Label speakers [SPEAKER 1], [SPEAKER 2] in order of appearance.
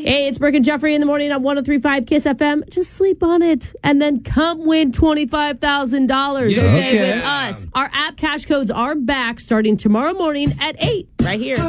[SPEAKER 1] Hey, it's Brooke and Jeffrey in the morning on 103.5 KISS FM. Just sleep on it and then come win $25,000 okay with us. Our app cash codes are back starting tomorrow morning at 8 right here.